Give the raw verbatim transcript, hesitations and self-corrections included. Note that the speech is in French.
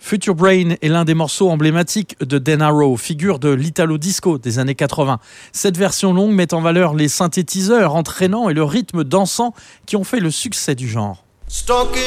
Future Brain est l'un des morceaux emblématiques de Dan Arrow, figure de l'Italo Disco des années quatre-vingts. Cette version longue met en valeur les synthétiseurs entraînants et le rythme dansant qui ont fait le succès du genre. Stalking